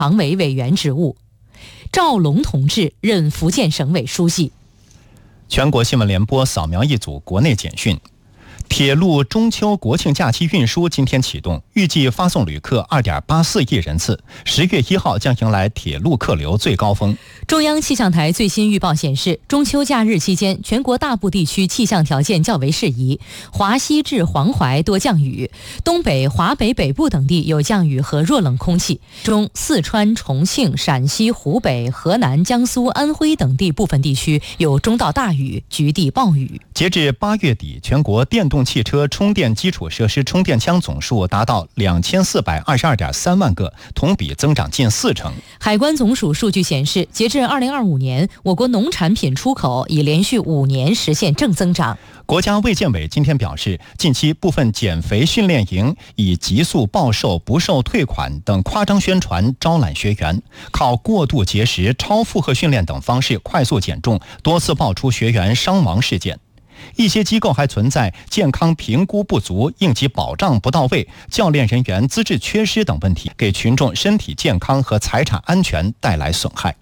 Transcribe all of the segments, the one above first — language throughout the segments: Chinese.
常委委员职务。赵龙同志任福建省委书记。 全国新闻联播扫描一组国内简讯。铁路中秋国庆假期运输今天启动，预计发送旅客2.84亿人次。10月1号将迎来铁路客流最高峰。 中央气象台最新预报显示，中秋假日期间，全国大部地区气象条件较为适宜，华西至黄淮多降雨，东北、华北北部等地有降雨和弱冷空气，中四川、重庆、陕西、湖北、河南、江苏、安徽等地部分地区有中到大雨，局地暴雨。 截至8月底，全国电动汽车充电基础设施充电枪总数达到2422.3万个，同比增长近40%。 海关总署数据显示，截至2025年，我国农产品出口已连续5年实现正增长。 国家卫健委今天表示，近期部分减肥训练营以急速暴瘦、不受退款等夸张宣传招揽学员，靠过度节食、超负荷训练等方式快速减重，多次爆出学员伤亡事件。一些机构还存在健康评估不足、应急保障不到位、教练人员资质缺失等问题，给群众身体健康和财产安全带来损害。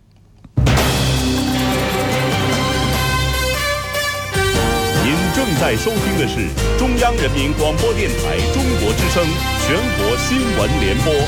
您正在收听的是中央人民广播电台中国之声全国新闻联播。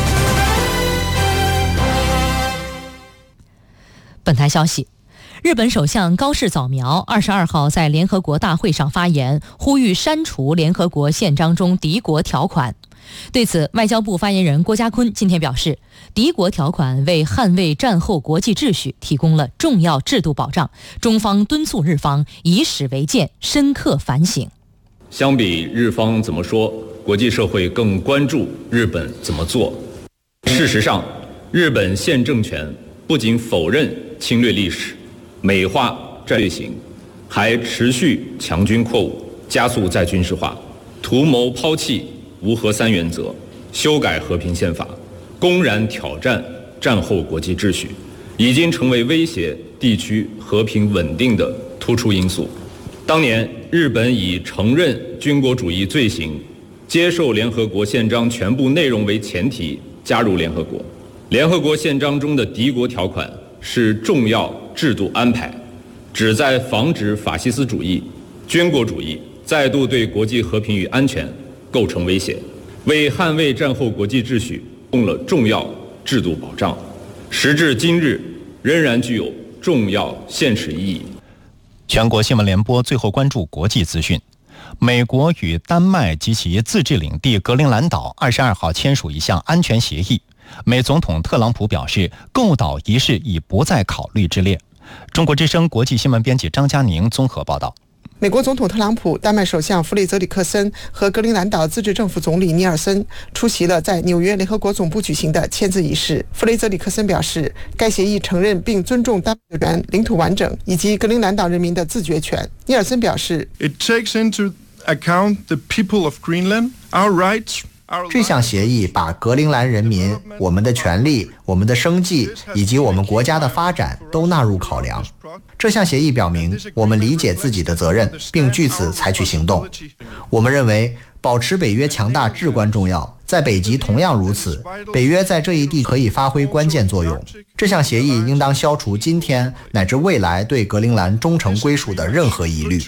本台消息，日本首相高市早苗22号在联合国大会上发言，呼吁删除联合国宪章中敌国条款。对此，外交部发言人郭家坤今天表示，敌国条款为捍卫战后国际秩序提供了重要制度保障，中方敦促日方以史为鉴，深刻反省。 相比日方怎么说，国际社会更关注日本怎么做。事实上，日本现政权不仅否认侵略历史、美化战略行，还持续强军扩武，加速再军事化，图谋抛弃无核三原则，修改和平宪法，公然挑战战后国际秩序，已经成为威胁地区和平稳定的突出因素。当年日本以承认军国主义罪行、接受联合国宪章全部内容为前提加入联合国。联合国宪章中的敌国条款是重要制度安排，旨在防止法西斯主义、军国主义再度对国际和平与安全构成威胁，为捍卫战后国际秩序提供了重要制度保障，时至今日仍然具有重要现实意义。 全国新闻联播最后关注国际资讯。美国与丹麦及其自治领地格陵兰岛22号签署一项安全协议。美总统特朗普表示，购岛一事已不在考虑之列。中国之声国际新闻编辑张佳宁综合报道。 美国总统特朗普、丹麦首相弗雷泽里克森和格陵兰岛自治政府总理尼尔森出席了在纽约联合国总部举行的签字仪式。弗雷泽里克森表示，该协议承认并尊重丹麦的领土完整以及格陵兰岛人民的自决权。尼尔森表示 ，It takes into account the people of Greenland, our rights. 这项协议把格陵兰人民、我们的权利、我们的生计以及我们国家的发展都纳入考量。这项协议表明，我们理解自己的责任，并据此采取行动。我们认为，保持北约强大至关重要，在北极同样如此。北约在这一地可以发挥关键作用。这项协议应当消除今天乃至未来对格陵兰忠诚归属的任何疑虑。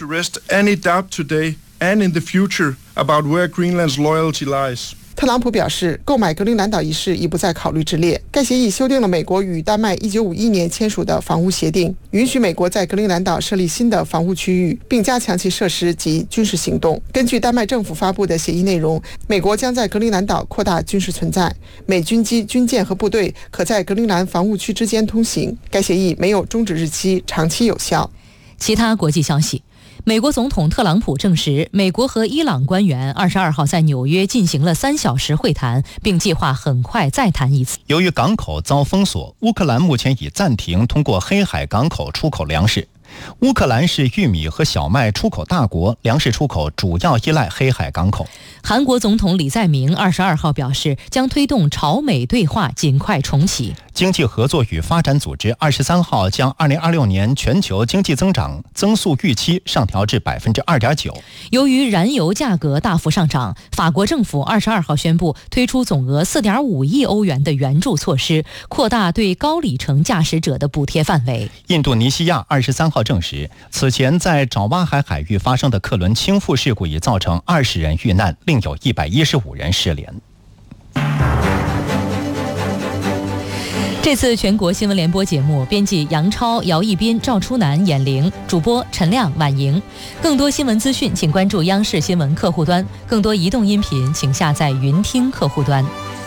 And in the future about where Greenland's loyalty lies. 特朗普表示，购买格陵兰岛一事已不在考虑之列。该协议修订了美国与丹麦1951年签署的防务协定，允许美国在格陵兰岛设立新的防务区域，并加强其设施及军事行动。根据丹麦政府发布的协议内容，美国将在格陵兰岛扩大军事存在，美军机、军舰和部队可在格陵兰防务区之间通行。该协议没有终止日期，长期有效。 其他国际消息，美国总统特朗普证实，美国和伊朗官员22号在纽约进行了3小时会谈，并计划很快再谈一次。 由于港口遭封锁，乌克兰目前已暂停通过黑海港口出口粮食。乌克兰是玉米和小麦出口大国，粮食出口主要依赖黑海港口。 韩国总统李在明22号表示，将推动朝美对话尽快重启。 经济合作与发展组织23号将2026年全球经济增长增速预期上调至 2.9%。 由于燃油价格大幅上涨，法国政府22号宣布推出总额 4.5 亿欧元的援助措施，扩大对高里程驾驶者的补贴范围。 印度尼西亚23号证实，此前在爪哇海海域发生的客轮倾覆事故已造成20人遇难，另有115人失联。 这次全国新闻联播节目，编辑杨超、姚一斌、赵初南、闫玲，主播陈亮、婉莹。更多新闻资讯，请关注央视新闻客户端；更多移动音频，请下载云听客户端。